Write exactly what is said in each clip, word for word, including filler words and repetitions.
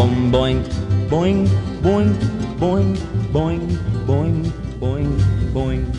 boing, boing, boing, boing, boing, boing, boing, boing, boing.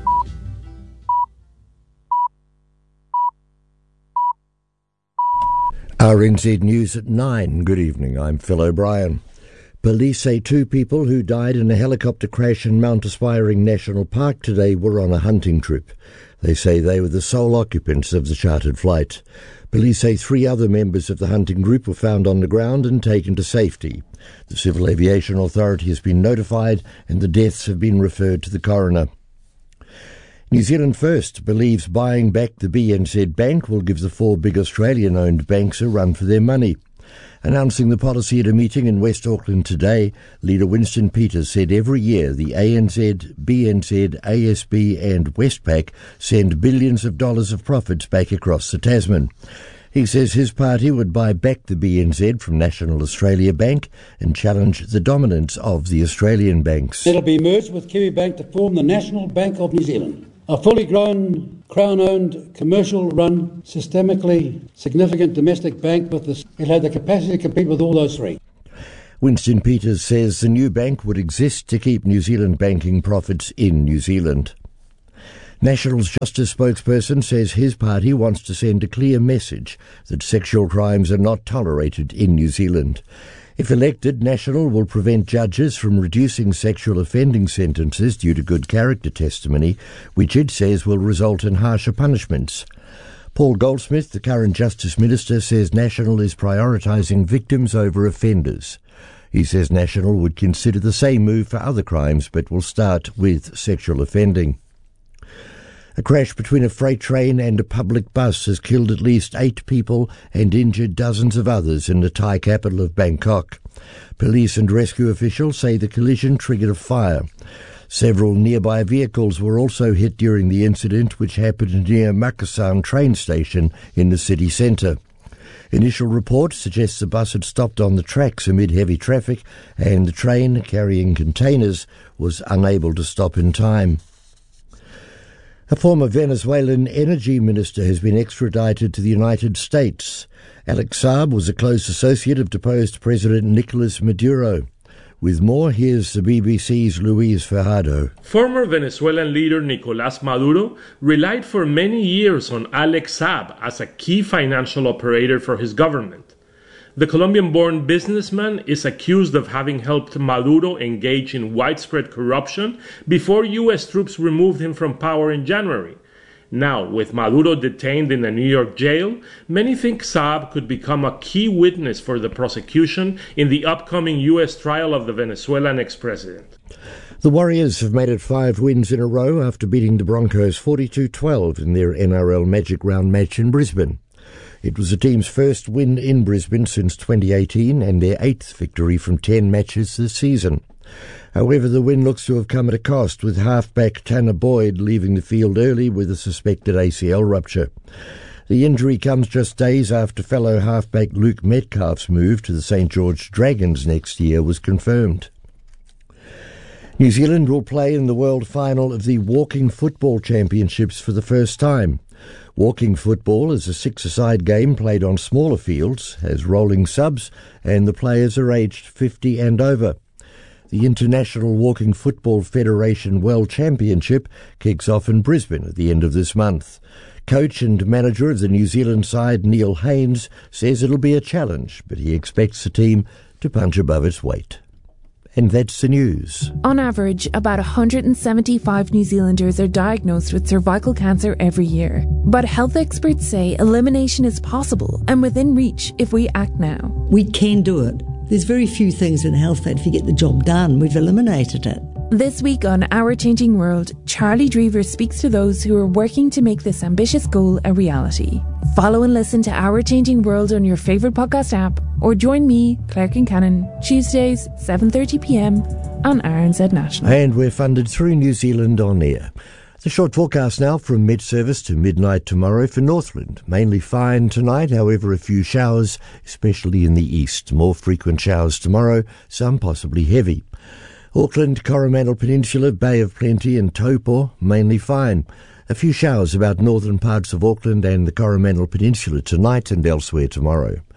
R N Z News at nine. Good evening, I'm Phil O'Brien. Police say two people who died in a helicopter crash in Mount Aspiring National Park today were on a hunting trip. They say they were the sole occupants of the chartered flight. Police say three other members of the hunting group were found on the ground and taken to safety. The Civil Aviation Authority has been notified and the deaths have been referred to the coroner. New Zealand First believes buying back the B N Z Bank will give the four big Australian-owned banks a run for their money. Announcing the policy at a meeting in West Auckland today, leader Winston Peters said every year the A N Z, B N Z, A S B and Westpac send billions of dollars of profits back across the Tasman. He says his party would buy back the B N Z from National Australia Bank and challenge the dominance of the Australian banks. It'll be merged with Kiwibank to form the National Bank of New Zealand, a fully grown, Crown-owned, commercial-run, systemically significant domestic bank with this. It'll have the capacity to compete with all those three. Winston Peters says the new bank would exist to keep New Zealand banking profits in New Zealand. National's Justice spokesperson says his party wants to send a clear message that sexual crimes are not tolerated in New Zealand. If elected, National will prevent judges from reducing sexual offending sentences due to good character testimony, which it says will result in harsher punishments. Paul Goldsmith, the current Justice Minister, says National is prioritising victims over offenders. He says National would consider the same move for other crimes, but will start with sexual offending. A crash between a freight train and a public bus has killed at least eight people and injured dozens of others in the Thai capital of Bangkok. Police and rescue officials say the collision triggered a fire. Several nearby vehicles were also hit during the incident, which happened near Makassan train station in the city centre. Initial reports suggest the bus had stopped on the tracks amid heavy traffic and the train, carrying containers, was unable to stop in time. A former Venezuelan energy minister has been extradited to the United States. Alex Saab was a close associate of deposed President Nicolas Maduro. With more, here's the B B C's Luis Fajardo. Former Venezuelan leader Nicolás Maduro relied for many years on Alex Saab as a key financial operator for his government. The Colombian-born businessman is accused of having helped Maduro engage in widespread corruption before U S troops removed him from power in January. Now, with Maduro detained in a New York jail, many think Saab could become a key witness for the prosecution in the upcoming U S trial of the Venezuelan ex-president. The Warriors have made it five wins in a row after beating the Broncos forty-two twelve in their N R L Magic Round match in Brisbane. It was the team's first win in Brisbane since twenty eighteen and their eighth victory from ten matches this season. However, the win looks to have come at a cost, with halfback Tanner Boyd leaving the field early with a suspected A C L rupture. The injury comes just days after fellow halfback Luke Metcalf's move to the Saint George Dragons next year was confirmed. New Zealand will play in the world final of the Walking Football Championships for the first time. Walking football is a six-a-side game played on smaller fields, has rolling subs, and the players are aged fifty and over. The International Walking Football Federation World Championship kicks off in Brisbane at the end of this month. Coach and manager of the New Zealand side, Neil Haynes, says it'll be a challenge, but he expects the team to punch above its weight. And that's the news. On average, about one hundred seventy-five New Zealanders are diagnosed with cervical cancer every year. But health experts say elimination is possible and within reach if we act now. We can do it. There's very few things in health that if you get the job done, we've eliminated it. This week on Our Changing World, Charlie Drever speaks to those who are working to make this ambitious goal a reality. Follow and listen to Our Changing World on your favourite podcast app, or join me, Claire Kincannon, Tuesdays, seven thirty p m on R N Z National. And we're funded through New Zealand On Air. The short forecast now from mid-service to midnight tomorrow for Northland. Mainly fine tonight, however a few showers, especially in the east. More frequent showers tomorrow, some possibly heavy. Auckland, Coromandel Peninsula, Bay of Plenty and Taupo, mainly fine. A few showers about northern parts of Auckland and the Coromandel Peninsula tonight and elsewhere tomorrow.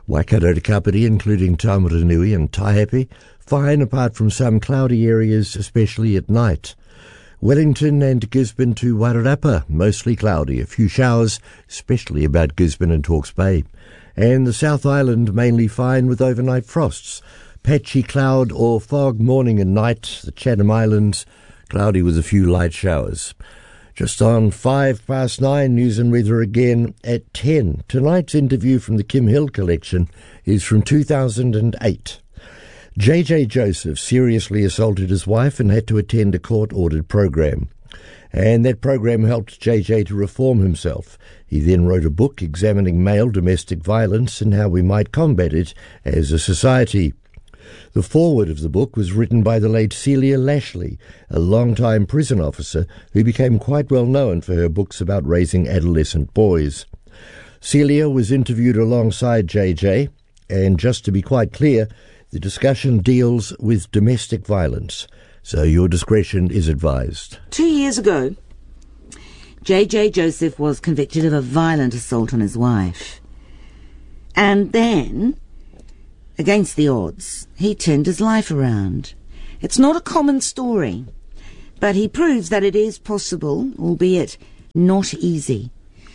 Waikato to Kapiti, including Taumaranui and Taihape, fine apart from some cloudy areas, especially at night. Wellington and Gisborne to Wairarapa, mostly cloudy, a few showers, especially about Gisborne and Hawke's Bay. And the South Island mainly fine with overnight frosts. Patchy cloud or fog morning and night. The Chatham Islands, cloudy with a few light showers. Just on five past nine, news and weather again at ten. Tonight's interview from the Kim Hill collection is from two thousand eight. J J Joseph seriously assaulted his wife and had to attend a court-ordered program. And that program helped J J to reform himself. He then wrote a book examining male domestic violence and how we might combat it as a society. The foreword of the book was written by the late Celia Lashley, a long-time prison officer who became quite well known for her books about raising adolescent boys. Celia was interviewed alongside J J, and just to be quite clear, the discussion deals with domestic violence, so your discretion is advised. Two years ago, J J Joseph was convicted of a violent assault on his wife. And then, against the odds, he turned his life around. It's not a common story, but he proves that it is possible, albeit not easy.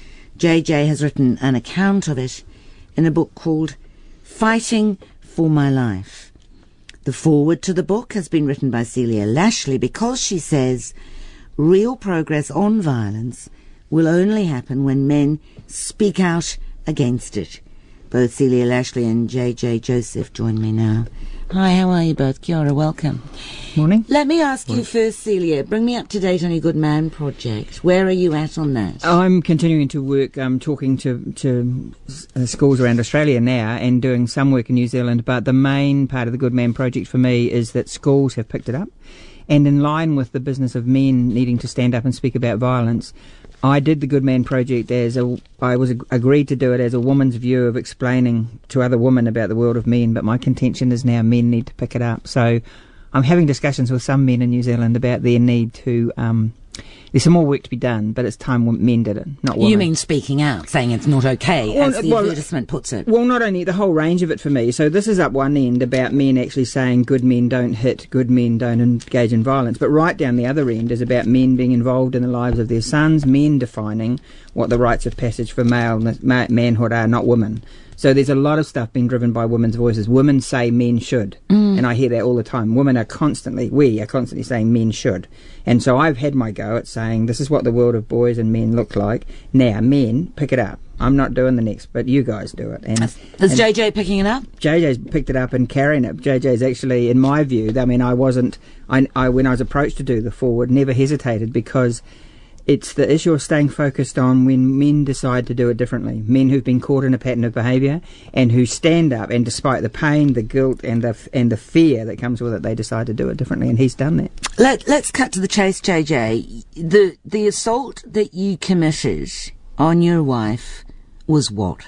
J J has written an account of it in a book called Fighting for My Life. The foreword to the book has been written by Celia Lashley because she says real progress on violence will only happen when men speak out against it. Both Celia Lashley and J J Joseph join me now. Hi, how are you both? Kia ora, welcome. Morning. Let me ask Morning. you first, Celia, bring me up to date on your Good Man project. Where are you at on that? I'm continuing to work, um, talking to, to uh, schools around Australia now and doing some work in New Zealand, but the main part of the Good Man project for me is that schools have picked it up. And in line with the business of men needing to stand up and speak about violence, I did the Good Man project as a, I was ag- agreed to do it as a woman's view of explaining to other women about the world of men, but my contention is now men need to pick it up. So I'm having discussions with some men in New Zealand about their need to, um, there's some more work to be done, but it's time when men did it, not women. You mean speaking out, saying it's not okay, well, as the well, advertisement puts it? Well, not only the whole range of it for me. So this is up one end about men actually saying good men don't hit, good men don't engage in violence, but right down the other end is about men being involved in the lives of their sons, men defining what the rites of passage for male ma- manhood are, not women. So there's a lot of stuff being driven by women's voices. Women say men should. Mm. And I hear that all the time. Women are constantly, we are constantly saying men should. And so I've had my go at saying this is what the world of boys and men look like. Now, men, pick it up. I'm not doing the next, but you guys do it. And, is J J picking it up? J J's picked it up and carrying it. J J's actually, in my view, I mean, I wasn't, I, I when I was approached to do the forward, never hesitated because it's the issue of staying focused on when men decide to do it differently. Men who've been caught in a pattern of behaviour and who stand up and despite the pain, the guilt and the and the fear that comes with it, they decide to do it differently, and he's done that. Let, let's cut to the chase, J J. The, the assault that you committed on your wife was what?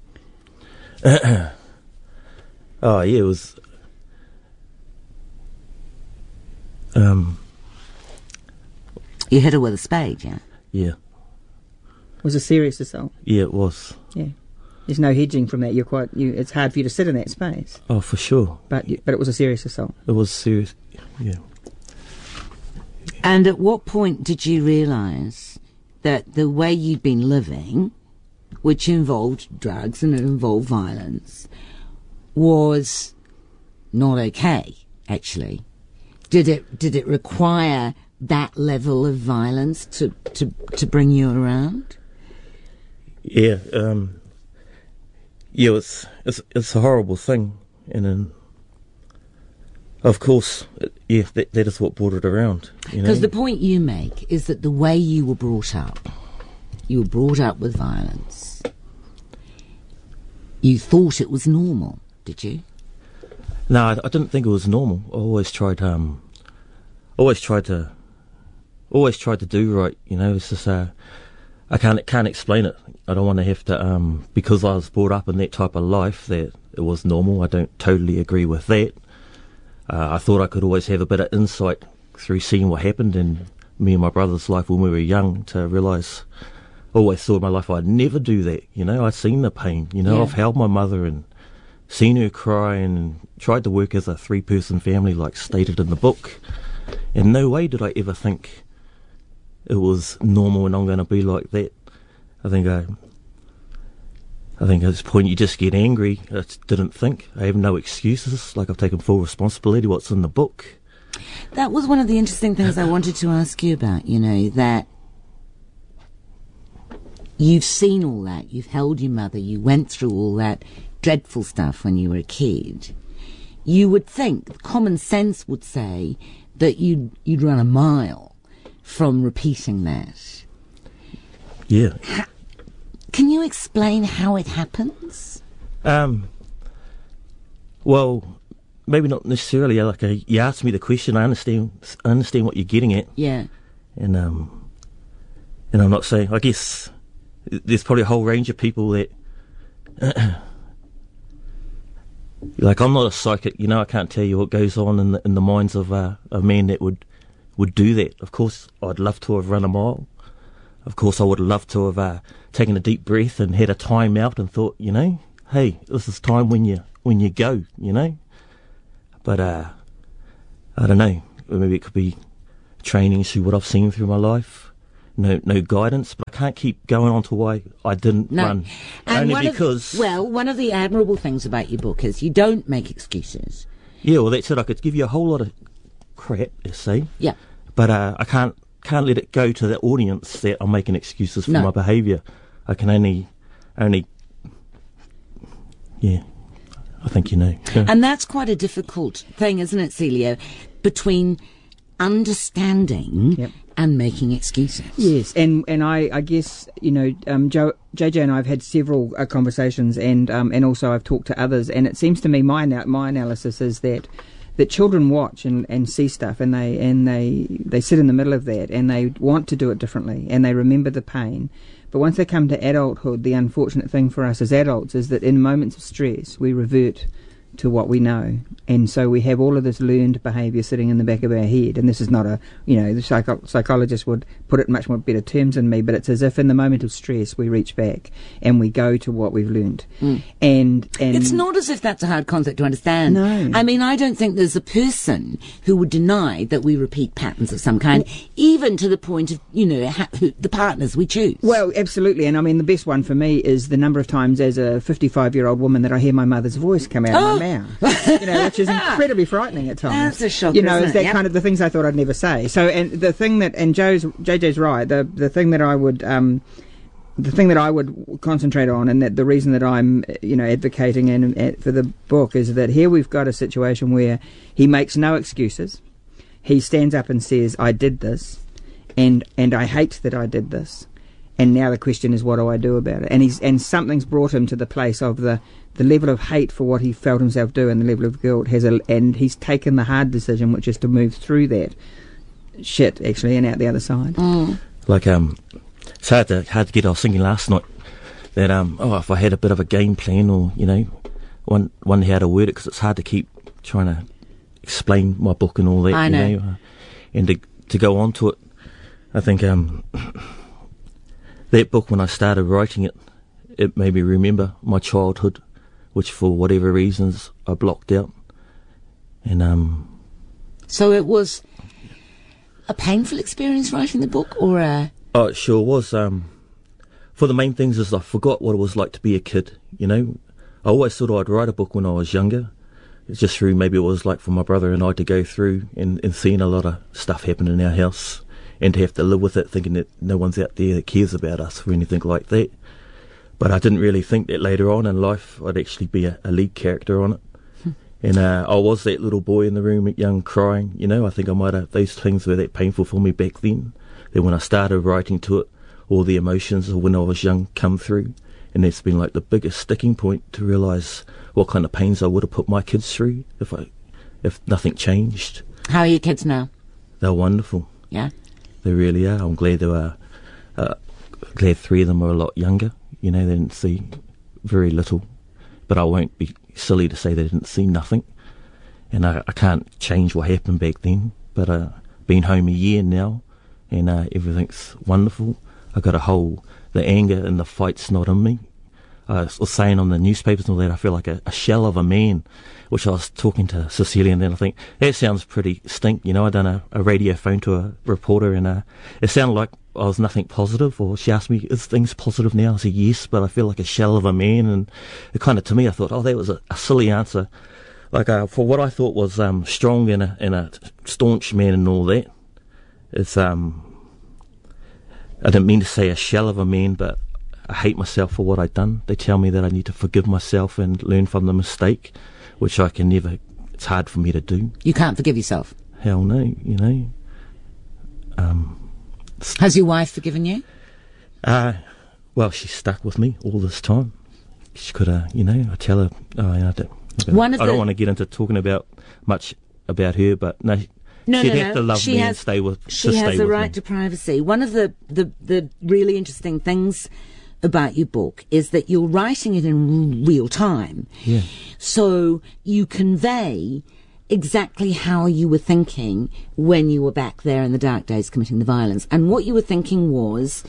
oh, yeah, it was... Um... You hit her with a spade, yeah? Yeah. It was a serious assault. Yeah, it was. Yeah. There's no hedging from that. You're quite. You, it's hard for you to sit in that space. Oh, for sure. But you, but it was a serious assault. It was serious. Yeah. And at what point did you realise that the way you'd been living, which involved drugs and it involved violence, was not okay? Actually, did it did it require that level of violence to, to, to bring you around? Yeah, um, yeah, it's, it's, it's a horrible thing, and um, of course, it, yeah, that, that is what brought it around. Because the point you make is that the way you were brought up, you were brought up with violence, you thought it was normal, did you? No, I, I didn't think it was normal. I always tried, um, always tried to Always tried to do right, you know. It's just uh, I can't can't explain it. I don't want to have to um, because I was brought up in that type of life that it was normal. I don't totally agree with that. Uh, I thought I could always have a bit of insight through seeing what happened in me and my brother's life when we were young to realise. Always thought in my life I'd never do that. You know, I'd seen the pain. You know, yeah. I've held my mother and seen her cry and tried to work as a three-person family like stated in the book. In no way did I ever think it was normal and I'm going to be like that. I think I, I think at this point you just get angry. I just didn't think. I have no excuses. Like, I've taken full responsibility what's in the book. That was one of the interesting things I wanted to ask you about, you know, that you've seen all that. You've held your mother. You went through all that dreadful stuff when you were a kid. You would think, common sense would say, that you'd, you'd run a mile from repeating that. Yeah. Ha- can you explain how it happens? Um. Well, maybe not necessarily. Like, uh, you asked me the question. I understand. I understand what you're getting at. Yeah. And um. And I'm not saying. I guess there's probably a whole range of people that. Like, I'm not a psychic, you know. I can't tell you what goes on in the in the minds of uh, a man that would would do that. Of course, I'd love to have run a mile. Of course, I would love to have uh, taken a deep breath and had a time out and thought, you know, hey, this is time when you when you go, you know. But uh, I don't know. Maybe it could be training through what I've seen through my life. No, no guidance, but I can't keep going on to why I didn't no. run. And Only because... Of, well, one of the admirable things about your book is you don't make excuses. Yeah, well, that's it. I could give you a whole lot of crap, you see. Yeah. But uh, I can't can't let it go to the audience that I'm making excuses for no. my behaviour. I can only... only. Yeah, I think you know. Yeah. And that's quite a difficult thing, isn't it, Celio? Between understanding... Yep. and making excuses. Yes, and and I, I guess, you know, um, Joe, J J and I have had several uh, conversations, and um, and also I've talked to others, and it seems to me my my analysis is that that children watch and, and see stuff, and they and they they sit in the middle of that, and they want to do it differently, and they remember the pain. But once they come to adulthood, the unfortunate thing for us as adults is that in moments of stress, we revert to what we know, and so we have all of this learned behaviour sitting in the back of our head. And this is not a, you know, the psycho- psychologist would put it in much more better terms than me, but it's as if in the moment of stress we reach back and we go to what we've learned. Mm. And, and it's not as if that's a hard concept to understand. No. I mean, I don't think there's a person who would deny that we repeat patterns of some kind, well, even to the point of, you know, ha- who, the partners we choose. Well, absolutely. And I mean, the best one for me is the number of times as a fifty-five-year-old woman that I hear my mother's voice come out oh. of my mouth. You know, which is incredibly frightening at times. That's a shock. You know, isn't it's it? that Yep. kind of the things I thought I'd never say. So, and the thing that, and Joe's, J J's right. The the thing that I would, um, the thing that I would concentrate on, and that the reason that I'm, you know, advocating and, and for the book is that here we've got a situation where he makes no excuses. He stands up and says, "I did this, and and I hate that I did this." And now the question is, what do I do about it? And he's and something's brought him to the place of the, the level of hate for what he felt himself do, and the level of guilt has, a, and he's taken the hard decision, which is to move through that shit actually and out the other side. Mm. Like um, it's hard to hard to get. I was thinking last night that um, oh, if I had a bit of a game plan, or you know, one one how to word it, because it's hard to keep trying to explain my book and all that. I you know. know, uh, and to to go on to it, I think um. That book, when I started writing it, it made me remember my childhood, which for whatever reasons I blocked out. And um. So it was a painful experience writing the book, or a? Oh, it sure was. Um, for the main things is I forgot what it was like to be a kid. You know, I always thought I'd write a book when I was younger. It's just through maybe it was like for my brother and I to go through and, and seeing a lot of stuff happen in our house. And to have to live with it, thinking that no one's out there that cares about us or anything like that. But I didn't really think that later on in life I'd actually be a, a lead character on it. Hmm. And uh, I was that little boy in the room, young, crying. You know, I think I might have, those things were that painful for me back then. That when I started writing to it, all the emotions of when I was young come through. And it's been like the biggest sticking point to realise what kind of pains I would have put my kids through if I, if nothing changed. How are your kids now? They're wonderful. Yeah. They really are. I'm glad they were. Uh, glad three of them are a lot younger. You know, they didn't see very little. But I won't be silly to say they didn't see nothing. And I, I can't change what happened back then. But uh, been home a year now, and uh, everything's wonderful. I got a whole the anger and the fight's not in me. I was saying on the newspapers and all that, I feel like a, a shell of a man, which I was talking to Cecilia, and then I think, that sounds pretty stink, you know. I done a, a radio phone to a reporter, and uh, it sounded like I was nothing positive, or she asked me, is things positive now? I said, yes, but I feel like a shell of a man, and it kind of, to me, I thought, oh, that was a, a silly answer. Like, uh, for what I thought was um, strong and a, and a staunch man and all that, it's, um, I didn't mean to say a shell of a man, but I hate myself for what I'd done. They tell me that I need to forgive myself and learn from the mistake, which I can never, it's hard for me to do. You can't forgive yourself? Hell no, you know. Um, Has your wife forgiven you? Uh, well, she's stuck with me all this time. She could, uh, you know, I tell her, oh, you know, I don't, One of I don't the- want to get into talking about much about her, but no, No, she'd no, have no. to love she me has, and stay with, She to has stay a with right me. to privacy. One of the, the, the really interesting things about your book is that you're writing it in real time. Yeah. So you convey exactly how you were thinking when you were back there in the dark days committing the violence. And what you were thinking was,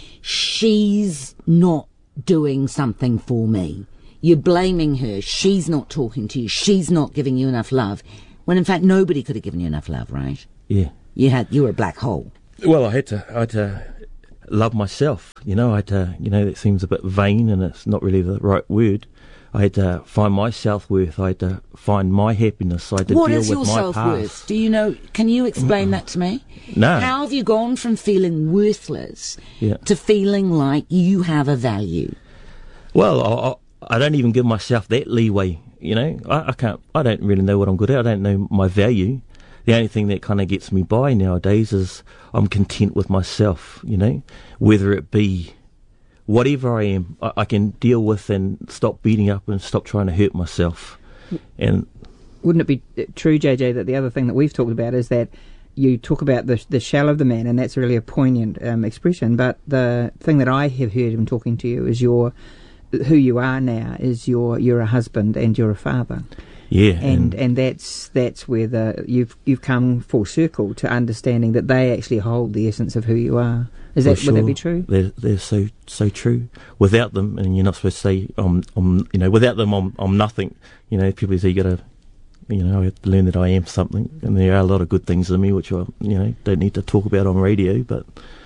she's not doing something for me. You're blaming her. She's not talking to you. She's not giving you enough love. When in fact nobody could have given you enough love, right? Yeah. You had, you were a black hole. Well, I had to, I had to love myself, you know. I had to, you know, that seems a bit vain and it's not really the right word. I had to find my self-worth. I had to find my happiness. I had to What deal is with your my self-worth? past. Do you know, can you explain that to me? No. How have you gone from feeling worthless Yeah. to feeling like you have a value? Well, I, I, I don't even give myself that leeway, you know. I, I can't, I don't really know what I'm good at. I don't know my value. The only thing that kind of gets me by nowadays is I'm content with myself, you know, whether it be whatever I am, I, I can deal with and stop beating up and stop trying to hurt myself. And wouldn't it be true, J J, that the other thing that we've talked about is that you talk about the the shell of the man, and that's really a poignant um, expression, but the thing that I have heard in talking to you is your, who you are now is you're, you're a husband and you're a father. yeah, And and that's that's where the you've you've come full circle to understanding that they actually hold the essence of who you are. Is that, For would that sure. be true? They're, they're so so true. Without them, and you're not supposed to say, um, um, you know, without them, I'm I'm nothing. You know, people say you got to, you know, I have to learn that I am something, and there are a lot of good things in me which I, you know, don't need to talk about on radio. But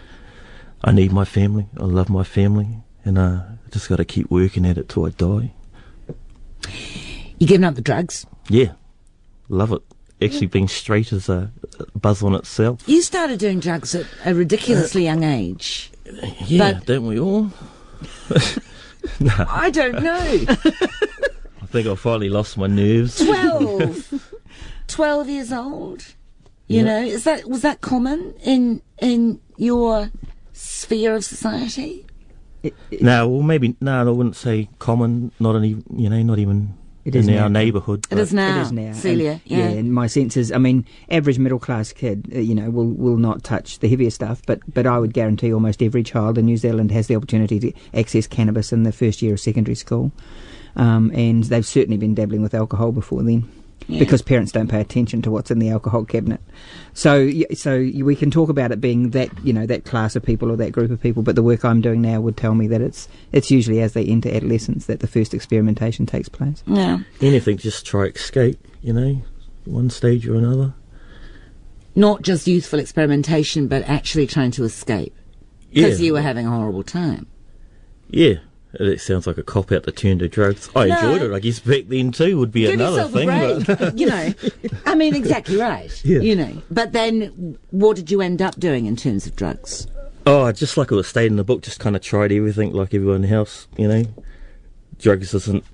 I need my family. I love my family, and uh, I just got to keep working at it till I die. You giving up the drugs? Yeah, love it. Actually, being straight is a buzz on itself. You started doing drugs at a ridiculously young age. Yeah, But- don't we all? No, I don't know. I think I finally lost my nerves. Twelve. Twelve years old. You Yeah. know, is that was that common in in your sphere of society? No, well, maybe no. I wouldn't say common. Not any, you know, not even It in is our now. neighbourhood. It is now. It is now. Celia, And, yeah. and my sense is, I mean, average middle class kid, uh, you know, will will not touch the heavier stuff, but but I would guarantee almost every child in New Zealand has the opportunity to access cannabis in the first year of secondary school, um, and they've certainly been dabbling with alcohol before then. Yeah. Because parents don't pay attention to what's in the alcohol cabinet, so y- so y- we can talk about it being that, you know, that class of people or that group of people. But the work I'm doing now would tell me that it's it's usually as they enter adolescence that the first experimentation takes place. Yeah. Anything, just try escape. You know, one stage or another. Not just youthful experimentation, but actually trying to escape. Yeah, Because you were having a horrible time. yeah. It sounds like a cop out to turn to drugs. I No. enjoyed it. I guess back then too would be Give another yourself thing. a break. But You know, I mean, exactly right. Yeah. You know, but then what did you end up doing in terms of drugs? oh, just like it was stated in the book, just kind of tried everything like everyone else. You know, drugs isn't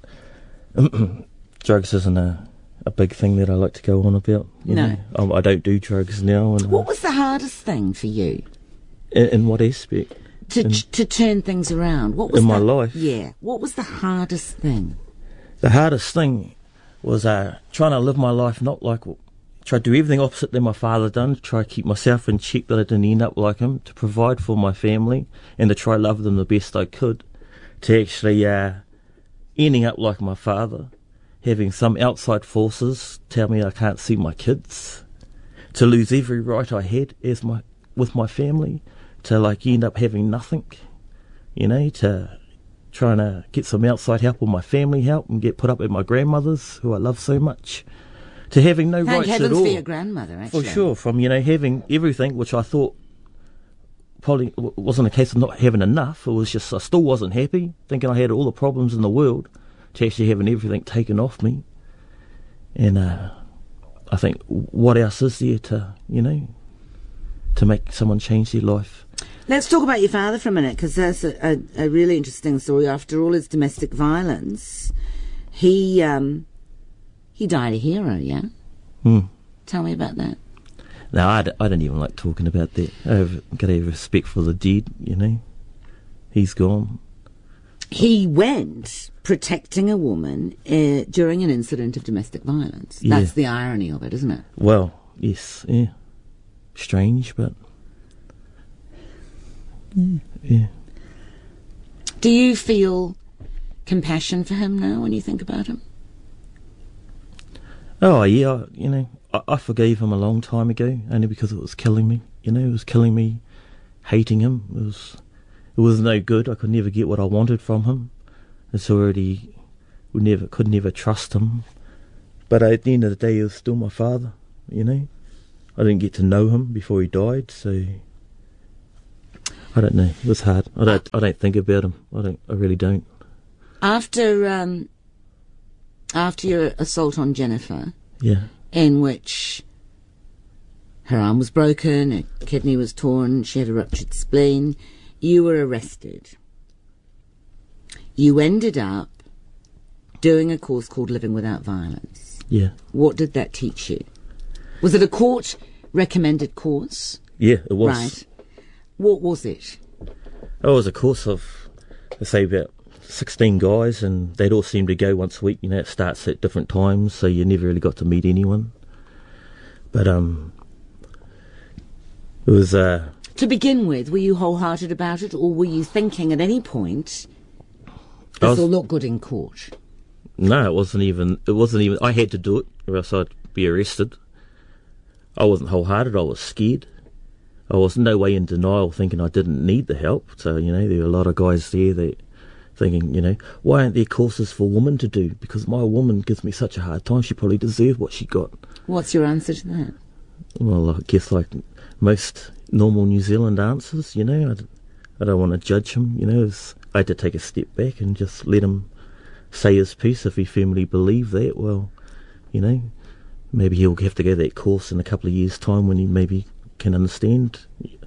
drugs isn't a a big thing that I like to go on about. You No. know, um, I don't do drugs now. And uh, What was the hardest thing for you in, in what aspect? to In- to turn things around? What was In my the- life? Yeah. What was the hardest thing? The hardest thing was uh, trying to live my life not like, try to do everything opposite than my father done, to try to keep myself in check that I didn't end up like him, to provide for my family and to try to love them the best I could, to actually uh, ending up like my father, having some outside forces tell me I can't see my kids, to lose every right I had as my with my family, to like end up having nothing, you know, to trying to get some outside help or my family help and get put up at my grandmother's, who I love so much, to having no Thank rights at heavens all. for your grandmother, actually. For sure, from, you know, having everything, which I thought probably w- wasn't a case of not having enough. It was just I still wasn't happy, thinking I had all the problems in the world, to actually having everything taken off me. And uh, I think, what else is there to, you know, to make someone change their life? Let's talk about your father for a minute, because that's a, a, a really interesting story. After all his domestic violence, he um, he died a hero, yeah? Hmm. Tell me about that. No, I, d- I don't even like talking about that. I have got to have respect for the dead, you know. He's gone. He went protecting a woman uh, during an incident of domestic violence. Yeah. That's the irony of it, isn't it? Well, yes, yeah. Strange, but... Mm. Yeah. Do you feel compassion for him now when you think about him? Oh, yeah, I- you know, I, I forgave him a long time ago, only because it was killing me. You know, it was killing me, hating him. It was, it was no good. I could never get what I wanted from him. It's already, would never, could never trust him. But at the end of the day, he was still my father, you know. I didn't get to know him before he died, so I don't know. It was hard. I don't, I don't think about him. I don't, I really don't. After um, after your assault on Jennifer, Yeah. in which her arm was broken, her kidney was torn, she had a ruptured spleen, you were arrested. You ended up doing a course called Living Without Violence. Yeah. What did that teach you? Was it a court-recommended course? Yeah, it was. Right. What was it? Oh, it was a course of, let's say, about sixteen guys, and they'd all seem to go once a week. You know, it starts at different times, so you never really got to meet anyone. But um, it was... Uh, To begin with, were you wholehearted about it, or were you thinking at any point, I this was- will look good in court? no, it wasn't even... It wasn't even... I had to do it, or else I'd be arrested. I wasn't wholehearted, I was scared. I was no way in denial, thinking I didn't need the help. So, you know, there were a lot of guys there that thinking, you know, why aren't there courses for women to do? Because my woman gives me such a hard time, she probably deserved what she got. What's your answer to that? Well, I guess like most normal New Zealand answers, you know, I, d- I don't want to judge him, you know. It's, I had to take a step back and just let him say his piece. If he firmly believed that, well, you know, maybe he'll have to go that course in a couple of years' time when he maybe can understand.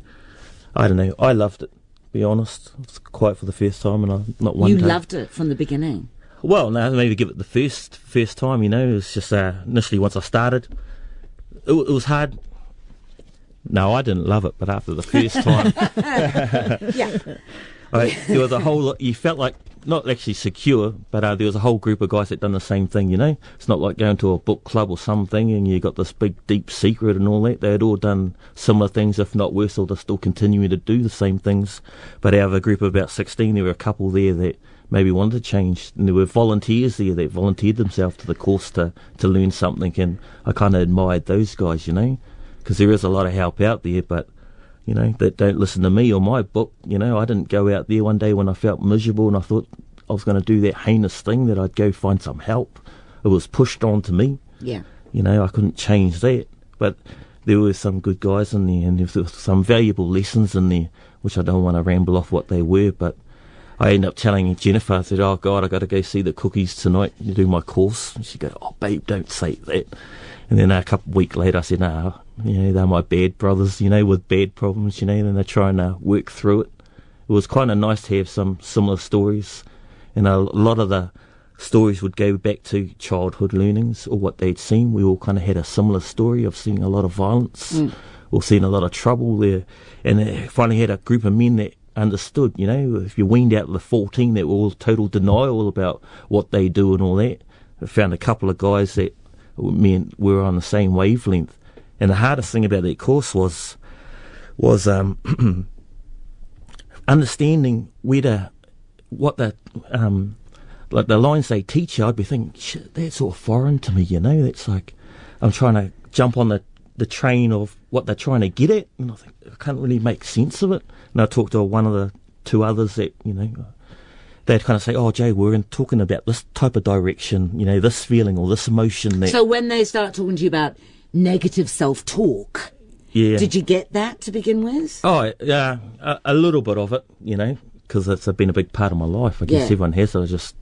I don't know. I loved it, to be honest. It was quiet for the first time, and I not one You day. loved it from the beginning. Well, no, maybe give it the first first time, you know. It was just uh, initially once I started, it, it was hard. No, I didn't love it, but after the first time, Yeah. I, there was a whole lot, you felt like, not actually secure, but uh, there was a whole group of guys that done the same thing, you know. It's not like going to a book club or something and you got this big deep secret and all that. They had all done similar things, if not worse, or they're still continuing to do the same things. But out of a group of about sixteen, there were a couple there that maybe wanted to change, and there were volunteers there that volunteered themselves to the course to, to learn something, and I kind of admired those guys, you know, because there is a lot of help out there, but you know, that don't listen to me or my book. You know, I didn't go out there one day when I felt miserable and I thought I was going to do that heinous thing, that I'd go find some help. It was pushed on to me. Yeah. You know, I couldn't change that. But there were some good guys in there, and there were some valuable lessons in there, which I don't want to ramble off what they were, but I ended up telling Jennifer, I said, oh God, I got to go see the cookies tonight to do my course. And she'd go, oh babe, don't say that. And then a couple of weeks later, I said, no, you know, they're my bad brothers, you know, with bad problems, you know, and they're trying to work through it. It was kind of nice to have some similar stories. And a lot of the stories would go back to childhood learnings or what they'd seen. We all kind of had a similar story of seeing a lot of violence Mm. or seeing a lot of trouble there. And I finally had a group of men that understood, you know, if you weaned out the fourteen that were all total denial about what they do and all that. I found a couple of guys that me and we were on the same wavelength. And the hardest thing about that course was was um, understanding where to, what the um, like the lines they teach you. I'd be thinking, shit, that's all foreign to me, you know. That's like I'm trying to jump on the the train of what they're trying to get at, and I think I can't really make sense of it. And I talked to one of the two others that, you know, they'd kind of say, oh, Jay, we're in talking about this type of direction, you know, this feeling or this emotion. That So when they start talking to you about negative self-talk, yeah. did you get that to begin with? Oh, yeah, a, a little bit of it, you know, because it's been a big part of my life. I guess Yeah. everyone has. So I was just,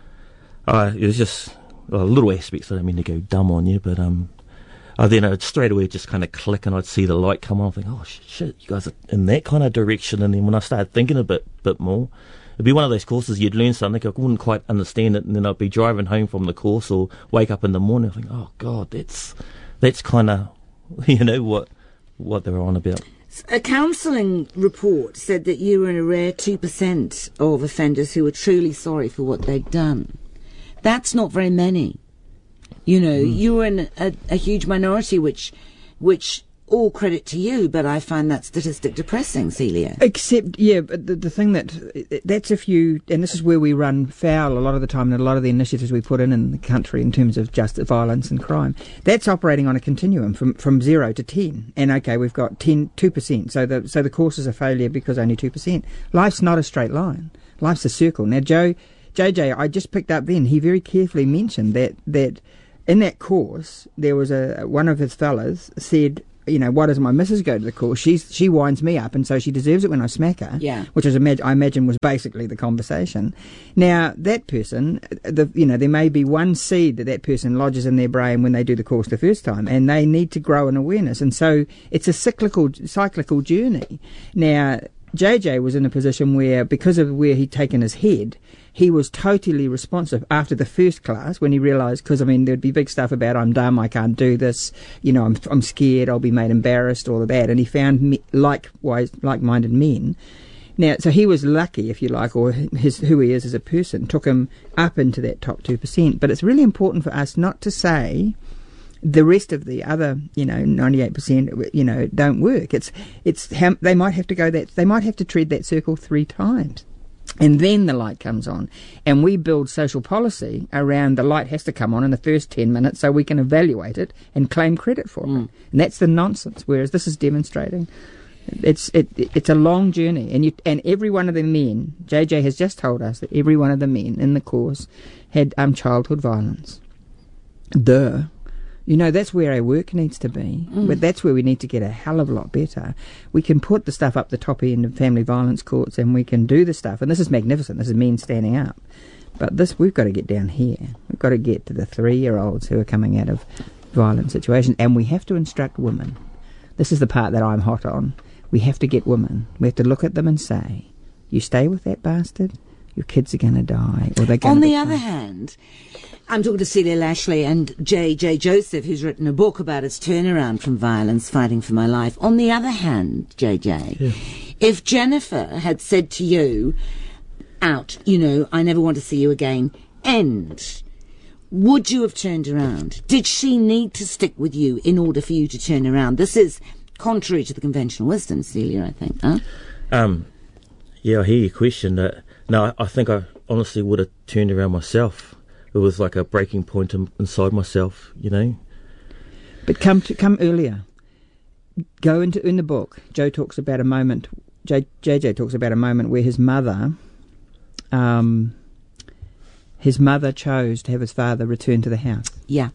uh, it was just well, little aspects. I don't mean to go dumb on you, but um, I then I'd straight away just kind of click and I'd see the light come on. I think, oh shit, shit, you guys are in that kind of direction. And then when I started thinking a bit, bit more, it'd be one of those courses you'd learn something, I wouldn't quite understand it, and then I'd be driving home from the course or wake up in the morning, I think, oh God, that's that's kind of, you know, what what they were on about. A counselling report said that you were in a rare two percent of offenders who were truly sorry for what they'd done. That's not very many. You know, mm. you were in a, a huge minority, which, which all credit to you, but I find that statistic depressing, Celia. Except, yeah, but the, the thing that, that's if you, and this is where we run foul a lot of the time, and a lot of the initiatives we put in in the country in terms of justice, violence and crime, that's operating on a continuum from, from zero to ten. And okay, we've got ten, two percent, so the, so the course is a failure because only two percent. Life's not a straight line. Life's a circle. Now, Joe, J J, I just picked up then, he very carefully mentioned that, that in that course, there was a, one of his fellas said, you know, why doesn't my missus go to the course? She's, she winds me up, and so she deserves it when I smack her. Yeah. Which is, I imagine was basically the conversation. Now, that person, the, you know, there may be one seed that that person lodges in their brain when they do the course the first time, and they need to grow an awareness. And so it's a cyclical, cyclical journey. Now, J J was in a position where, because of where he'd taken his head, he was totally responsive after the first class when he realised, because, I mean, there'd be big stuff about, I'm dumb, I can't do this, you know, I'm I'm scared, I'll be made embarrassed, all of that. And he found me, likewise, like-minded men. Now, so he was lucky, if you like, or his who he is as a person, took him up into that top two percent. But it's really important for us not to say the rest of the other, you know, ninety-eight percent, you know, don't work. It's, it's how, they might have to go that, they might have to tread that circle three times. And then the light comes on. And we build social policy around the light has to come on in the first ten minutes so we can evaluate it and claim credit for Mm. it. And that's the nonsense, whereas this is demonstrating. It's it, it's a long journey. And you, and every one of the men, J J has just told us that every one of the men in the course had um, childhood violence. Duh. You know, that's where our work needs to be. Mm. But that's where we need to get a hell of a lot better. We can put the stuff up the top end of family violence courts, and we can do the stuff. And this is magnificent. This is men standing up. But this, we've got to get down here. We've got to get to the three-year-olds who are coming out of violent situations. And we have to instruct women. This is the part that I'm hot on. We have to get women. We have to look at them and say, you stay with that bastard, your kids are going to die. Or they're going On to the become. other hand, I'm talking to Celia Lashley and J J Joseph, who's written a book about his turnaround from violence, Fighting for My Life. On the other hand, J J, Yeah. if Jennifer had said to you, out, you know, I never want to see you again, end, would you have turned around? Did she need to stick with you in order for you to turn around? This is contrary to the conventional wisdom, Celia, I think, huh? Um, yeah, I hear your question. Uh, no, I, I think I honestly would have turned around myself. It was like a breaking point in, inside myself, you know. But come to come earlier. Go into in the book. Joe talks about a moment. J, JJ talks about a moment where his mother, um, his mother chose to have his father return to the house. Yeah.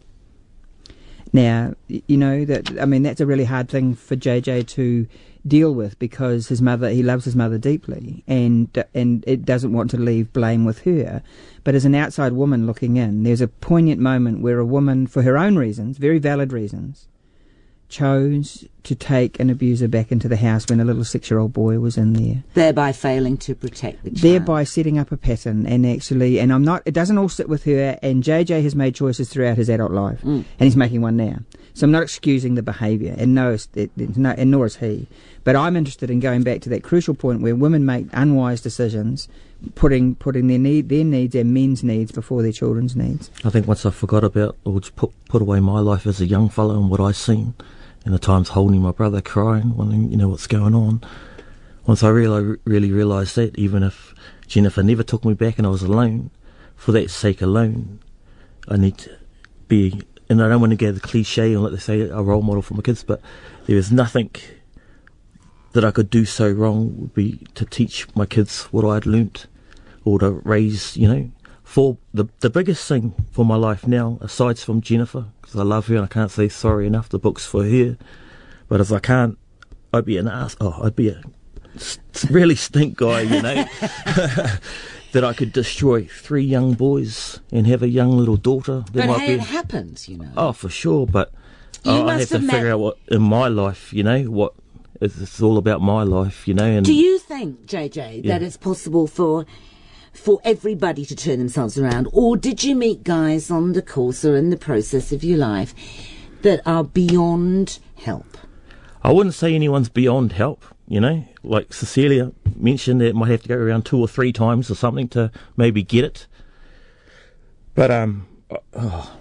Now, y- you know that. I mean, that's a really hard thing for J J to deal with, because his mother, he loves his mother deeply, and and it doesn't want to leave blame with her. But as an outside woman looking in, there's a poignant moment where a woman, for her own reasons, very valid reasons, chose to take an abuser back into the house when a little six-year-old boy was in there. Thereby failing to protect the child. Thereby setting up a pattern, and actually, and I'm not, it doesn't all sit with her, and J J has made choices throughout his adult life, Mm. and he's making one now. So I'm not excusing the behaviour, and no, it, it, no, and nor is he. But I'm interested in going back to that crucial point where women make unwise decisions, putting putting their need, their needs and men's needs before their children's needs. I think once I forgot about, or just put, put away my life as a young fellow and what I seen, and the times holding my brother crying, wondering, you know, what's going on. Once I really, really realised that, even if Jennifer never took me back and I was alone, for that sake alone, I need to be, and I don't want to get the cliche and let they say a role model for my kids, but there is nothing that I could do so wrong would be to teach my kids what I had learnt or to raise, you know, for the the biggest thing for my life now, aside from Jennifer, because I love her and I can't say sorry enough, the book's for her. But if I can't, I'd be an ass. Oh, I'd be a really stink guy, you know, that I could destroy three young boys and have a young little daughter. But might hey, be, it happens, you know. Oh, for sure, but You I, I must have to have figure met- out what in my life, you know, what it's, it's all about my life, you know. And Do you think, J J, that Yeah. it's possible for for everybody to turn themselves around, or did you meet guys on the course or in the process of your life that are beyond help? I wouldn't say anyone's beyond help, you know. Like Cecilia mentioned, it might have to go around two or three times or something to maybe get it. But um, oh,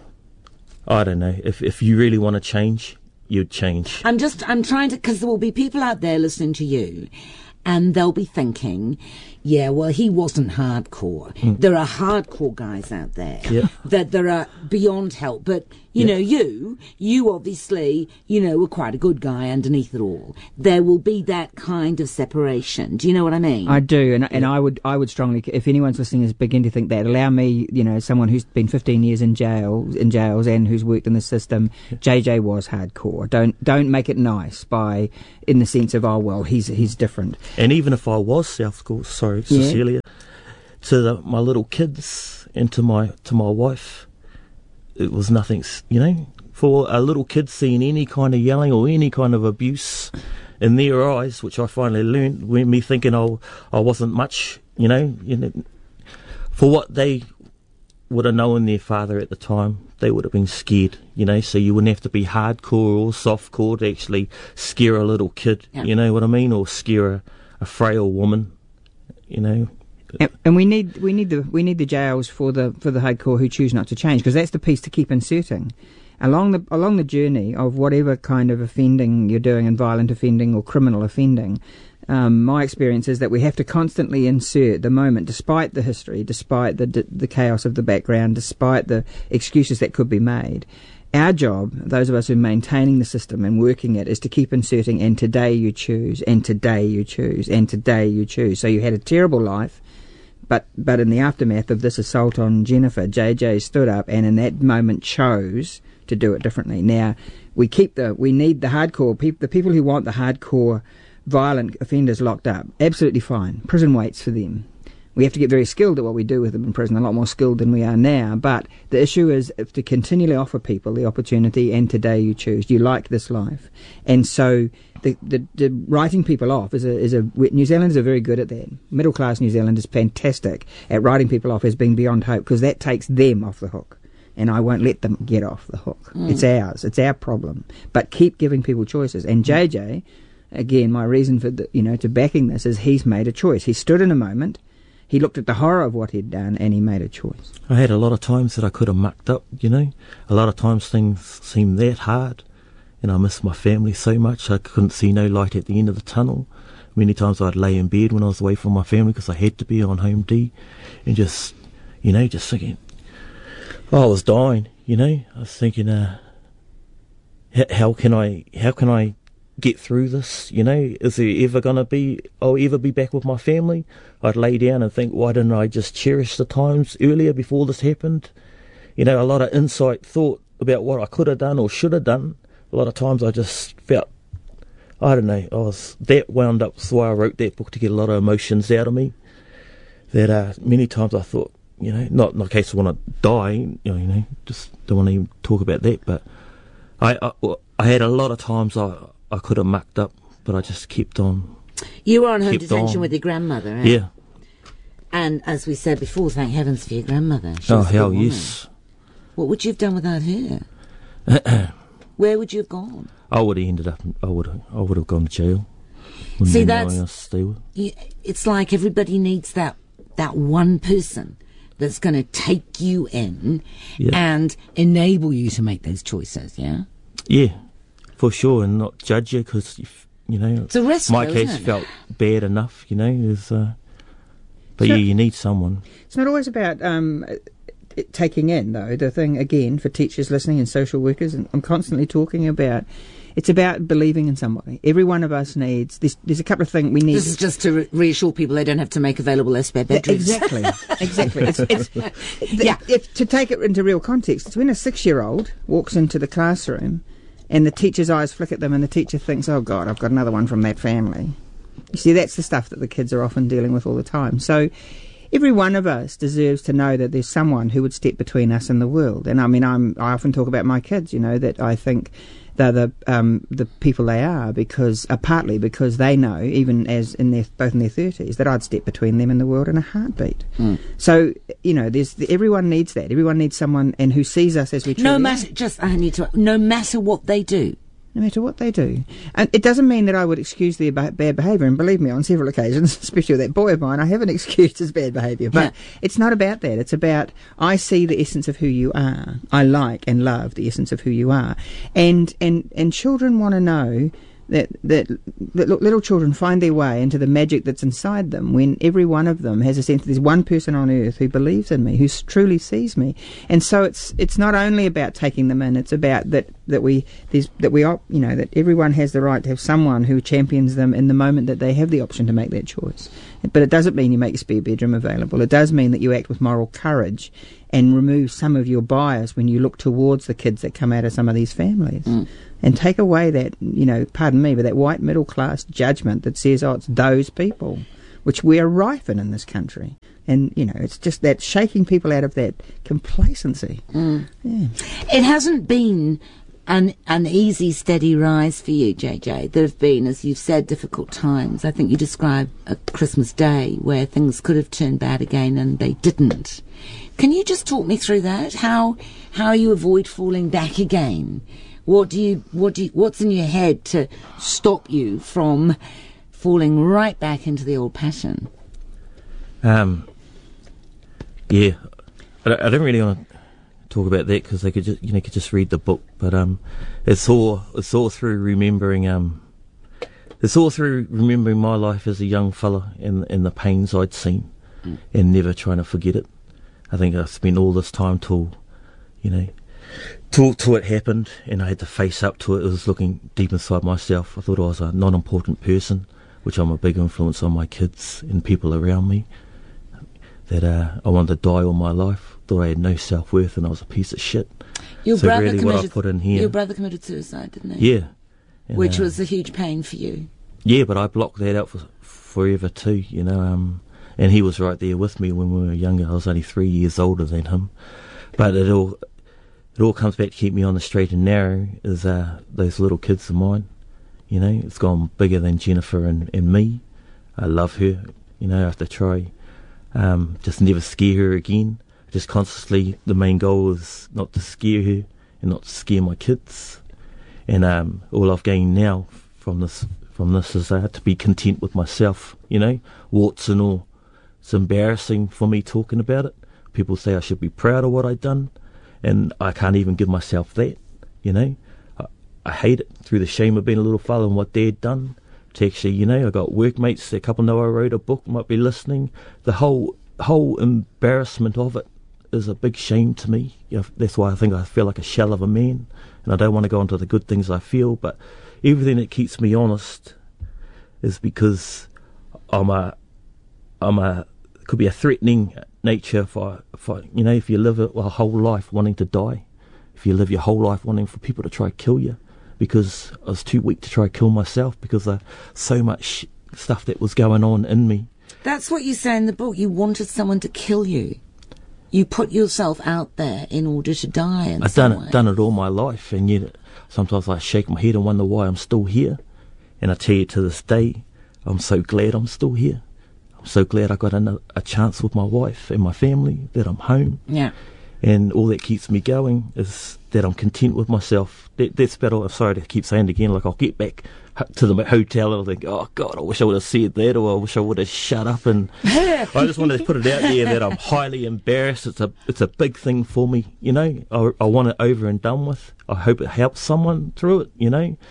I don't know. If if you really want to change, you'd change. I'm just, I'm trying to, because there will be people out there listening to you, and they'll be thinking, yeah, well, he wasn't hardcore. Mm. There are hardcore guys out there Yeah. that there are beyond help. But, you Yeah. know, you, you obviously, you know, were quite a good guy underneath it all. There will be that kind of separation. Do you know what I mean? I do, and and I would I would strongly, if anyone's listening is begin to think that, allow me, you know, someone who's been fifteen years in jail in jails and who's worked in the system. J J was hardcore. Don't don't make it nice by in the sense of, oh well, he's he's different. And even if I was South School, sorry, Yeah. Cecilia, to the, my little kids and to my to my wife, it was nothing, s- you know. For a little kid seeing any kind of yelling or any kind of abuse in their eyes, which I finally learned, when me thinking oh, I wasn't much, you know, you know, for what they would have known their father at the time, they would have been scared, you know. So you wouldn't have to be hardcore or softcore to actually scare a little kid, Yeah. you know what I mean, or scare a, a frail woman, you know. And, and we need we need the we need the jails for the for the hardcore who choose not to change, because that's the piece to keep inserting along the along the journey of whatever kind of offending you're doing, and violent offending or criminal offending. Um, my experience is that we have to constantly insert the moment, despite the history, despite the the chaos of the background, despite the excuses that could be made. Our job, those of us who are maintaining the system and working it, is to keep inserting, and today you choose, and today you choose, and today you choose. So you had a terrible life, but but in the aftermath of this assault on Jennifer, J J stood up and in that moment chose to do it differently. Now, we keep the, we need the hardcore, peop, the people who want the hardcore violent offenders locked up. Absolutely fine. Prison waits for them. We have to get very skilled at what we do with them in prison, a lot more skilled than we are now. But the issue is if to continually offer people the opportunity, and today you choose. Do you like this life? And so the, the, the writing people off is a, is a, New Zealanders are very good at that. Middle class New Zealand is fantastic at writing people off as being beyond hope, because that takes them off the hook. And I won't let them get off the hook. Mm. It's ours. It's our problem. But keep giving people choices. And J J, again, my reason for the, you know to backing this is he's made a choice. He stood in a moment. He looked at the horror of what he'd done, and he made a choice. I had a lot of times that I could have mucked up, you know. A lot of times things seemed that hard, and I missed my family so much. I couldn't see no light at the end of the tunnel. Many times I'd lay in bed when I was away from my family because I had to be on home D, and just, you know, just thinking, oh, I was dying, you know. I was thinking, uh, h- how can I, how can I get through this, you know? Is there ever going to be, I'll ever be back with my family? I'd lay down and think, why didn't I just cherish the times earlier before this happened? You know, a lot of insight thought about what I could have done or should have done. A lot of times I just felt, I don't know, I was that wound up. That's why I wrote that book, to get a lot of emotions out of me. That uh, many times I thought, you know, not in the case of when I die, you know, you know, just don't want to even talk about that, but I, I, I had a lot of times I, I could have mucked up, but I just kept on. You were on home kept detention on. with your grandmother, eh? Yeah. And as we said before, thank heavens for your grandmother. She Oh, was a good hell woman. yes. What would you have done without her? Where would you have gone? I would have ended up, I would have, I would have gone to jail. Wouldn't See, be no that's- one else to stay with. You, it's like everybody needs that that one person that's going to take you in Yeah. and enable you to make those choices, yeah? Yeah, for sure, and not judge you, because, you know, It's a risk, my though, case isn't it? felt bad enough, you know, is, uh, but So- yeah, you need someone. It's not always about um, it taking in, though. The thing, again, for teachers listening and social workers, and I'm constantly talking about, it's about believing in somebody. Every one of us needs, there's, there's a couple of things we need. This is just to re- reassure people they don't have to make available their spare bedrooms. Exactly, exactly. It's, it's, the, Yeah. if, to take it into real context, it's when a six-year-old walks into the classroom and the teacher's eyes flick at them and the teacher thinks, oh God, I've got another one from that family. You see, that's the stuff that the kids are often dealing with all the time. So every one of us deserves to know that there's someone who would step between us and the world. And I mean, I'm, I often talk about my kids, you know, that I think they're the um, the people they are because, uh, partly because they know, even as in their both in their thirties, that I'd step between them and the world in a heartbeat. Mm. So, you know, there's everyone needs that. Everyone needs someone and who sees us as we truly No matter, just, I need to, no matter what they do. No matter what they do. And it doesn't mean that I would excuse their ba- bad behaviour, and believe me, on several occasions, especially with that boy of mine, I haven't excused his bad behaviour. But yeah. It's not about that. It's about, I see the essence of who you are. I like and love the essence of who you are. And and, and children want to know that, that, that look, little children find their way into the magic that's inside them when every one of them has a sense that there's one person on earth who believes in me, who truly sees me. And so it's it's not only about taking them in, it's about that, that we there's that we are, you know, that everyone has the right to have someone who champions them in the moment that they have the option to make that choice. But it doesn't mean you make your spare bedroom available. It does mean that you act with moral courage and remove some of your bias when you look towards the kids that come out of some of these families. Mm. And take away that, you know, pardon me, but that white middle class judgment that says, oh, it's those people, which we are rife in in this country. And, you know, it's just that shaking people out of that complacency. Mm. Yeah. It hasn't been an, an easy, steady rise for you, J J. There have been, as you've said, difficult times. I think you described a Christmas Day where things could have turned bad again and they didn't. Can you just talk me through that? How how you avoid falling back again? What do you what do you, what's in your head to stop you from falling right back into the old pattern? Um. Yeah, I don't, I don't really want to talk about that because they could just you know could just read the book, but um, it's all it's all through remembering um, it's all through remembering my life as a young fella and and the pains I'd seen, mm. and never trying to forget it. I think I spent all this time till, you know. Till, till it happened and I had to face up to it. It was looking deep inside myself. I thought I was a non-important person, which I'm a big influence on my kids and people around me, that uh, I wanted to die all my life. Thought I had no self-worth and I was a piece of shit. Your so brother really committed, what I put in here, your brother committed suicide, didn't he? Yeah. And, which uh, was a huge pain for you. Yeah, but I blocked that out for forever too, you know. Um, and he was right there with me when we were younger. I was only three years older than him. But it all... It all comes back to keep me on the straight and narrow is uh, those little kids of mine. You know, it's gone bigger than Jennifer and, and me. I love her. You know, I have to try um, just never scare her again. Just constantly, the main goal is not to scare her and not to scare my kids. And um, all I've gained now from this from this is uh, to be content with myself. You know, warts and all. It's embarrassing for me talking about it. People say I should be proud of what I've done. And I can't even give myself that, you know. I, I hate it through the shame of being a little fella and what Dad done. To actually, you know, I got workmates, a couple know I wrote a book, might be listening. The whole whole embarrassment of it is a big shame to me. You know, that's why I think I feel like a shell of a man. And I don't want to go into the good things I feel, but everything that keeps me honest is because I'm a, I'm a, could be a threatening nature if I, if I, you know, if you live a, a whole life wanting to die, if you live your whole life wanting for people to try to kill you, because I was too weak to try to kill myself because of so much stuff that was going on in me. That's what you say in the book. You wanted someone to kill you. You put yourself out there in order to die. In I've some done way. it, done it all my life, and yet sometimes I shake my head and wonder why I'm still here. And I tell you, to this day, I'm so glad I'm still here. I'm so glad I got a, a chance with my wife and my family, that I'm home. Yeah. And all that keeps me going is that I'm content with myself. That, that's about all. I'm sorry to keep saying it again. Like, I'll get back to the hotel and I'll think, oh God, I wish I would have said that, or I wish I would have shut up. And I just wanted to put it out there that I'm highly embarrassed. It's a it's a big thing for me, you know. I, I want it over and done with. I hope it helps someone through it, you know.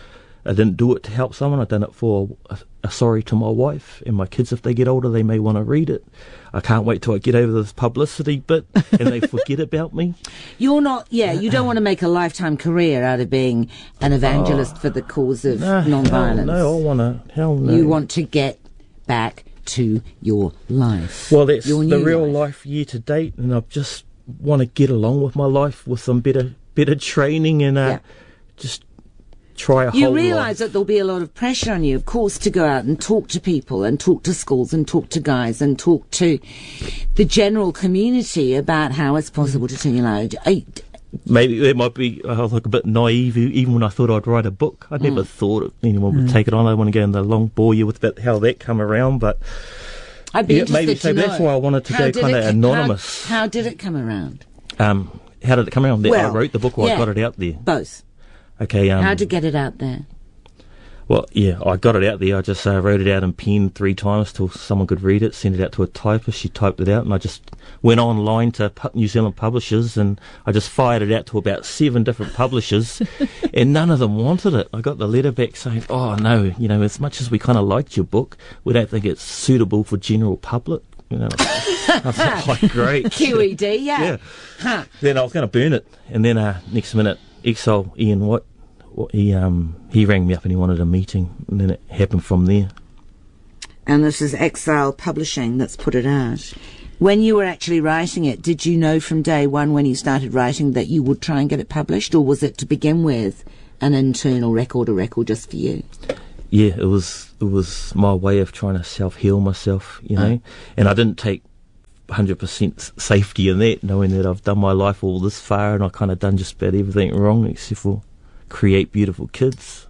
I didn't do it to help someone. I done it for a, a sorry to my wife and my kids. If they get older, they may want to read it. I can't wait till I get over this publicity bit and they forget about me. You're not, yeah, you don't want to make a lifetime career out of being an evangelist oh, for the cause of no, non-violence. No, I want to, hell no. You want to get back to your life. Well, that's your the new real life. life year to date, and I just want to get along with my life with some better better training and uh, Yeah. just try a You whole realise life. that there'll be a lot of pressure on you, of course, to go out and talk to people and talk to schools and talk to guys and talk to the general community about how it's possible to turn your life. I, Maybe it might be, I was like a bit naive, e- even when I thought I'd write a book. I never Mm. thought anyone would take it on. I want to go in the long bore you with about how that come around, but I'd be yeah, interested maybe to so. know. That's why I wanted to How go did kind it of co- anonymous. How, how did it come around? Um, how did it come around? Well, I wrote the book or yeah. I got it out there. Both. Okay. Um, How to get it out there? Well, yeah, I got it out there. I just uh, wrote it out in pen three times till someone could read it, sent it out to a typist. She typed it out, and I just went online to pu- New Zealand publishers, and I just fired it out to about seven different publishers, and none of them wanted it. I got the letter back saying, oh, no, you know, as much as we kind of liked your book, we don't think it's suitable for general public. You know, I thought, oh, great. Q E D, yeah. Yeah. Huh. Then I was going to burn it, and then uh, next minute, Exile Ian White, he um he rang me up and he wanted a meeting, and then it happened from there. And this is Exile Publishing that's put it out. When you were actually writing it, did you know from day one when you started writing that you would try and get it published, or was it to begin with an internal record, a record just for you? Yeah, it was it was my way of trying to self-heal myself, you know, and I didn't take one hundred percent safety in that, knowing that I've done my life all this far and I kind of done just about everything wrong except for create beautiful kids.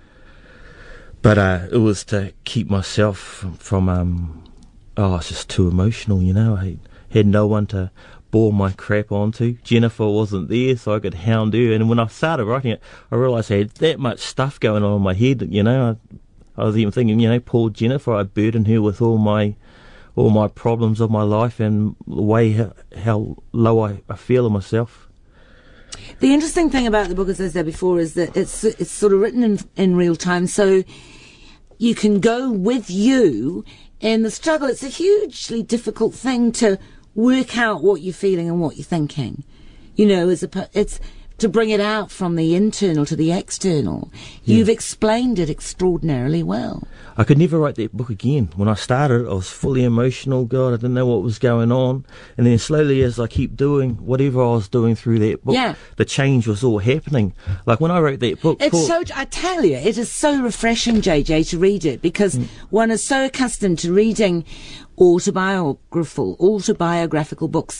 But uh, it was to keep myself from, from um, oh, it's just too emotional, you know. I had no one to bore my crap onto. Jennifer wasn't there, so I could hound her. And when I started writing it, I realised I had that much stuff going on in my head, you know. I, I was even thinking, you know, poor Jennifer, I burdened her with all my all my problems of my life and the way how, how low I, I feel of myself. The interesting thing about the book, as I said before, is that it's it's sort of written in, in real time, so you can go with you in the struggle. It's a hugely difficult thing to work out what you're feeling and what you're thinking. You know, as a, it's to bring it out from the internal to the external. Yeah. You've explained it extraordinarily well. I could never write that book again. When I started, I was fully emotional. God, I didn't know what was going on. And then slowly, as I keep doing whatever I was doing through that book, Yeah. the change was all happening. Like when I wrote that book, It's for- so, I tell you, it is so refreshing, J J, to read it, because mm. one is so accustomed to reading autobiographical, autobiographical books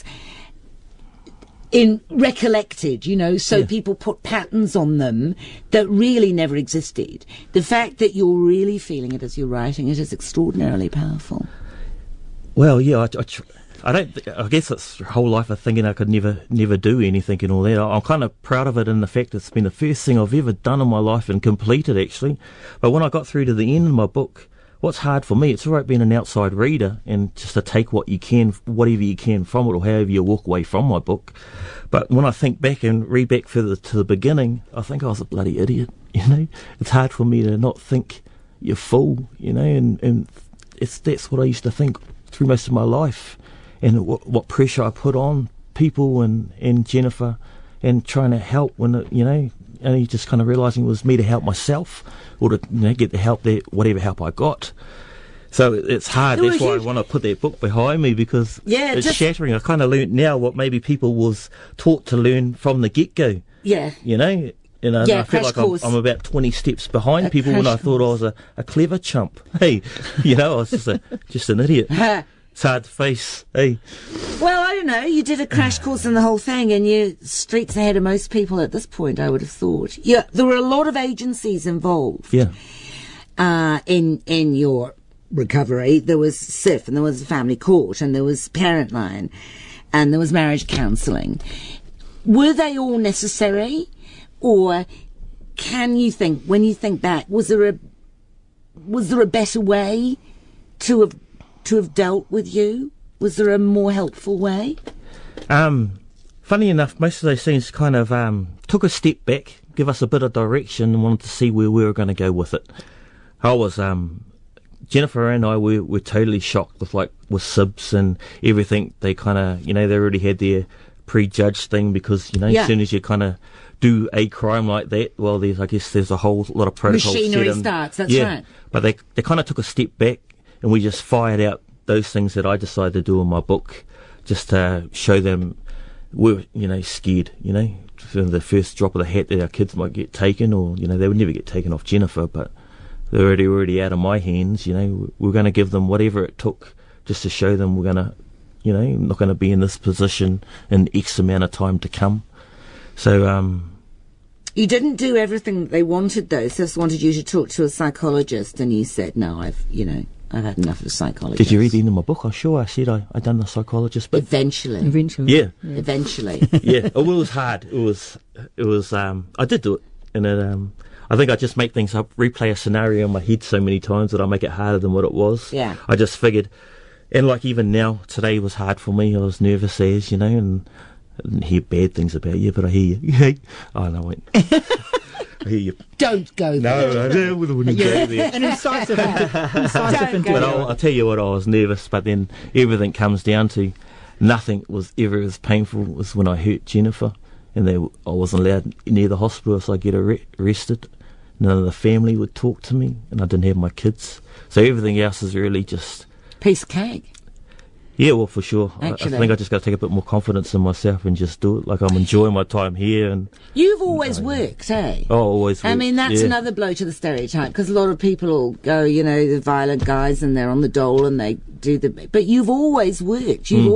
in recollected, you know, so Yeah. people put patterns on them that really never existed. The fact that you're really feeling it as you're writing it is extraordinarily powerful. Well, yeah, I, I, tr- I don't. Th- I guess it's the whole life of thinking I could never, never do anything and all that. I, I'm kind of proud of it in the fact it's been the first thing I've ever done in my life and completed, actually. But when I got through to the end of my book, what's hard for me, it's all right being an outside reader and just to take what you can, whatever you can from it, or however you walk away from my book. But when I think back and read back further to the beginning, I think I was a bloody idiot, you know. It's hard for me to not think you're full, you know, and, and it's that's what I used to think through most of my life, and what, what pressure I put on people and, and Jennifer, and trying to help when, it, you know, only just kind of realising it was me to help myself, or to, you know, get the help that whatever help I got. So it's hard. There That's were why I huge- want to put that book behind me, because Yeah, it's just- shattering. I kind of learnt now what maybe people was taught to learn from the get-go. Yeah. You know, and I, Yeah, I feel crash like I'm, course. I'm about twenty steps behind A people when crash I thought I was a, a clever chump. Hey, you know, I was just a just an idiot. It's hard to face. Hey, Well, I don't know. You did a crash course in the whole thing, and you're streets ahead of most people at this point, I would have thought. Yeah, there were a lot of agencies involved yeah, uh, in in your recovery. There was S I F, and there was Family Court, and there was Parent Line, and there was marriage counselling. Were they all necessary, or can you think, when you think back, was there a was there a better way to have to have dealt with you? Was there a more helpful way? Um, funny enough, most of those things kind of um, took a step back give us a bit of direction and wanted to see where we were going to go with it. I was, um, Jennifer and I were, were totally shocked with like with S I Bs and everything. They kind of, you know, they already had their prejudged thing because, you know, Yeah. as soon as you kind of do a crime like that, well, there's, I guess there's a whole lot of protocols. Machinery set in. starts, that's yeah. right. But they, they kind of took a step back and we just fired out those things that I decided to do in my book just to show them we're, you know, scared, you know, from the first drop of the hat that our kids might get taken, or, you know, they would never get taken off Jennifer, but they're already already out of my hands, you know. We're going to give them whatever it took just to show them we're going to, you know, not going to be in this position in X amount of time to come. So, um... You didn't do everything that they wanted, though. Sis wanted you to talk to a psychologist, and you said, no, I've, you know, I've had enough of a psychologist. Did you read the end of my book? I'm sure I said I, I done the psychologist bit. Eventually. Eventually. Yeah. Yeah. Eventually. Yeah. It was hard. It was, it was, um, I did do it. And it, um, I think I just make things up, replay a scenario in my head so many times that I make it harder than what it was. Yeah. I just figured, and like even now, today was hard for me. I was nervous as, you know, and I didn't hear bad things about you, but I hear you. Oh, no, wait. I hear you. Don't go there. No, no, I wouldn't go there. An incisive, inter- incisive Don't go But interview. I'll, I'll tell you what, I was nervous, but then everything comes down to nothing was ever as painful as when I hurt Jennifer, and they, I wasn't allowed near the hospital, so I get arre- arrested. None of the family would talk to me, and I didn't have my kids. So everything else is really just... Piece of cake. Yeah, well, for sure. I, I Actually. think I just got to take a bit more confidence in myself and just do it. Like, I'm enjoying my time here, and You've always worked, eh? oh, always. I worked, mean, that's yeah. another blow to the stereotype, because a lot of people will go, you know, the violent guys and they're on the dole and they do the... But you've always worked. You've Mm.